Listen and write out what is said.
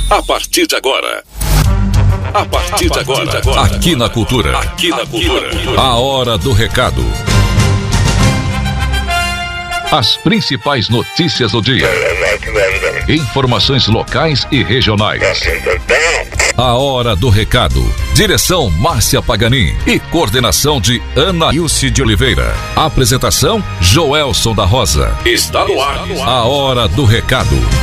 A partir de agora. Aqui na Cultura. A hora do recado. As principais notícias do dia. Informações locais e regionais. A hora do recado. Direção Márcia Paganin e coordenação de Ana Ilse de Oliveira. Apresentação Joelson da Rosa. Está no ar. A hora do recado.